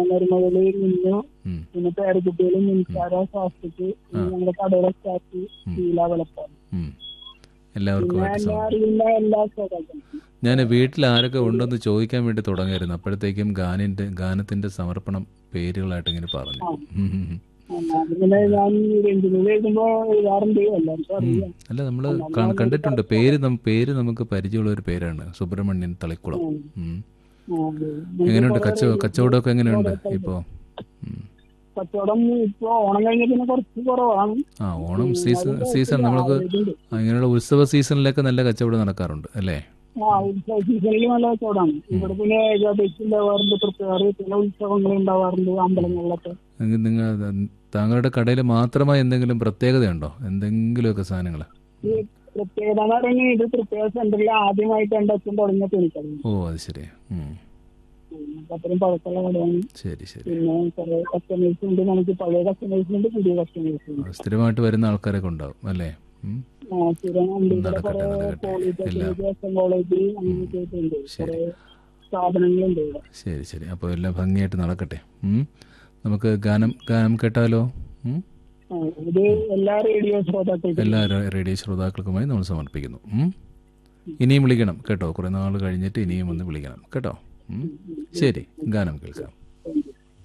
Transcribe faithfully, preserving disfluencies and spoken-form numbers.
മരുമകള് നിന്നു, ഉം. പിന്നെ പേരക്കുട്ടികളും നിൻസാര ശാസ്ത്രക്ക് ഞങ്ങളുടെ കടയുടെ സ്റ്റാഫ് ശീല വെളുപ്പാണ്. ഉം. എല്ലാവർക്കും പിന്നെ ആയിട്ട് എന്നെ സമർപ്പിക്കും. അറിയുന്ന എല്ലാ ശ്രോതാക്കളും ഞാൻ വീട്ടിൽ ആരൊക്കെ ഉണ്ടെന്ന് ചോദിക്കാൻ വേണ്ടി തുടങ്ങിയിരുന്നു. അപ്പോഴത്തേക്കും ഗാനിന്റെ ഗാനത്തിന്റെ സമർപ്പണം പേരുകളായിട്ട് ഇങ്ങനെ പറഞ്ഞു. ആ ഉം, ഉം, ഉം. അതിങ്ങനെ ഞാൻ രഞ്ജിനിൽ എഴുതുമ്പോ എഴുതാറുണ്ട്, എല്ലാവർക്കും ഉം. അറിയാം. അല്ല നമ്മൾ എന്നാലും ഞാൻ കണ്ടിട്ടുണ്ട്. പേര് നം- പേര് നമുക്ക് പരിചയമുള്ള ഒരു പേരാണ്, സുബ്രഹ്മണ്യൻ തളിക്കുളം. ഉം. ആ, അതെ. നമുക്ക് എങ്ങനെയുണ്ട് കുറെ കച്ചവടം കച്ചവടമൊക്കെ എങ്ങനെയുണ്ട് ശ്രോതാക്കളുണ്ട്. ഇപ്പോൾ? ഉം. കച്ചവടം ഇപ്പൊ ഓണം കഴിഞ്ഞ പിന്നെ കുറച്ച് കുറവാണ്. ആ ഓണം ഉം, സീസൺ അത് സീസൺ കുഴപ്പമില്ല, നമ്മൾക്ക് ആവറേജ് ഉണ്ട്. ഇങ്ങനെയുള്ള ഉത്സവ സീസണിലൊക്കെ നല്ല കച്ചവടം നടക്കാറുണ്ട് അല്ലേ? ആ ഉത്സവ സീസണിൽ നല്ല കച്ചവടമാണ്. ഇവിടെ പിന്നെ ഏകാദശി ഉണ്ടാവാറുണ്ട്, പ്രത്യേക ചില ഉത്സവങ്ങൾ ഉണ്ടാവാറുണ്ട് അമ്പലങ്ങളിലൊക്കെ. നിങ്ങൾ നിങ്ങൾ താങ്കളുടെ കടയിൽ മാത്രമായി എന്തെങ്കിലും പ്രത്യേകതയുണ്ടോ? എന്തെങ്കിലുമൊക്കെ സാധനങ്ങൾ? ഈ പ്രത്യേകത എന്ന് പറയുന്നത് ഇത് പ്രത്യേക സെന്ററിൽ ആദ്യമായിട്ട് എന്റെ അച്ഛൻ തുടങ്ങിയ തുണിക്കട. ഓ അത് ശരി. ഉം. അത്രയും പഴക്കമുള്ള കടയാണ്. ശരി ശരി. പിന്നെ കുറെ കസ്റ്റമേഴ്സ് ഉണ്ട്, നമുക്ക് പഴയ കസ്റ്റമേഴ്സ് ഉണ്ട്, പുതിയ കസ്റ്റമേഴ്സ് ഉണ്ട്. സ്ഥിരമായിട്ട് വരുന്ന ആൾക്കാരൊക്കെ ഉണ്ടാവും അല്ലേ? ഉം. ആ, സ്ഥിരം ഉണ്ട്. ഇവിടെ നടക്കട്ടെ കുറെ നടക്കട്ടെ എല്ലാം. പോളിടെക്നിക്, എസ് എം കോളേജ് അങ്ങനെയൊക്കെ ഉണ്ട്. ശരി കുറെ സ്ഥാപനങ്ങളുണ്ട് ഇവിടെ. ശരി ശരി. അപ്പോൾ എല്ലാം ഭംഗിയായിട്ട് നടക്കട്ടെ. ഉം. നമുക്ക് ഗാനം ഗാനം കേട്ടാലോ? ഉം. ആ, ഇത് എല്ലാ റേഡിയോ ശ്രോതാക്കൾക്കും എല്ലാ ര- റേഡിയോ ശ്രോതാക്കൾക്കുമായി നമ്മൾ സമർപ്പിക്കുന്നു. ഉം. ഇനിയും വിളിക്കണം കേട്ടോ. കുറേ നാൾ കഴിഞ്ഞിട്ട് ഇനിയും ഒന്ന് വിളിക്കണം കേട്ടോ. ഉം. ശരി, ഗാനം കേൾക്കാം.